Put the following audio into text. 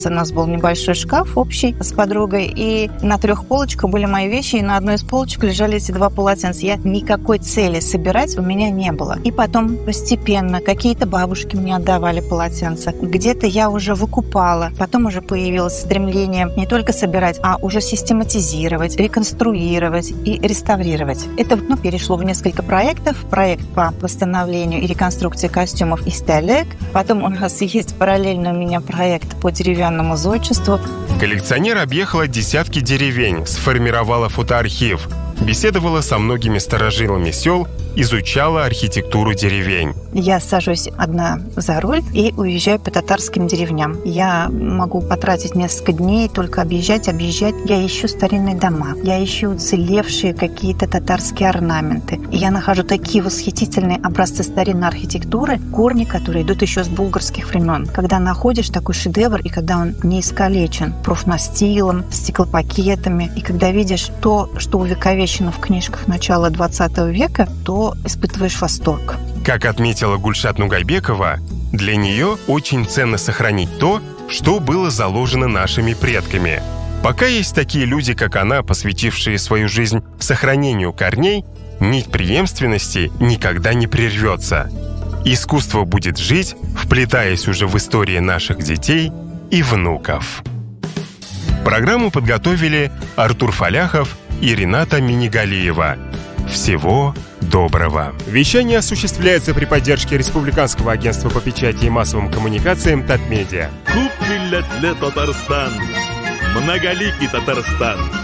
У нас был небольшой шкаф общий с подругой, и на 3 полочках были мои вещи, и на одной из полочек лежали эти 2 полотенца. Я никакой цели собирать у меня не было. И потом постепенно какие-то бабушки мне отдавали полотенца, где-то я уже выкупала. Потом уже появилось стремление не только собирать, а уже систематизировать, реконструировать и реставрировать. Это перешло в несколько проектов. Проект по восстановлению и реконструкции костюмов из телег. Потом у нас есть параллельно у меня проект по деревянному зодчеству. Коллекционер объехала десятки деревень, сформировала фотоархив, беседовала со многими старожилами сел, изучала архитектуру деревень. Я сажусь одна за руль и уезжаю по татарским деревням. Я могу потратить несколько дней, только объезжать. Я ищу старинные дома, я ищу уцелевшие какие-то татарские орнаменты. И я нахожу такие восхитительные образцы старинной архитектуры, корни, которые идут еще с булгарских времен. Когда находишь такой шедевр, и когда он не искалечен профнастилом, стеклопакетами, и когда видишь то, что увековечено в книжках начала 20 века, то испытываешь восторг. Как отметила Гульшат Нугайбекова, для нее очень ценно сохранить то, что было заложено нашими предками. Пока есть такие люди, как она, посвятившие свою жизнь сохранению корней, нить преемственности никогда не прервется. Искусство будет жить, вплетаясь уже в истории наших детей и внуков. Программу подготовили Артур Фаляхов и Рената Минигалиева. Всего доброго. Вещание осуществляется при поддержке Республиканского агентства по печати и массовым коммуникациям Татмедиа. Күп милләтле Татарстан, многоликий Татарстан.